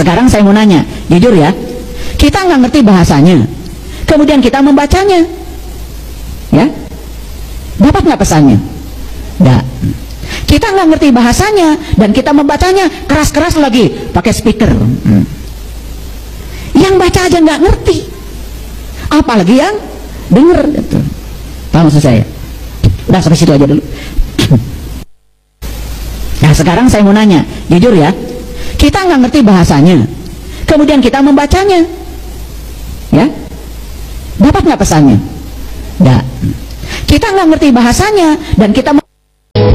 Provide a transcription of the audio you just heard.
sekarang saya mau nanya, jujur ya, kita nggak ngerti bahasanya, kemudian kita membacanya, ya, dapat nggak pesannya? Nggak. Kita nggak ngerti bahasanya dan kita membacanya keras-keras lagi, pakai speaker. Yang baca aja nggak ngerti, apalagi yang denger. Gitu. Paham maksud saya? Udah sampai situ aja dulu. Nah sekarang saya mau nanya, jujur ya, kita nggak ngerti bahasanya, kemudian kita membacanya, ya, dapat nggak pesannya? Nggak. Kita nggak ngerti bahasanya dan kita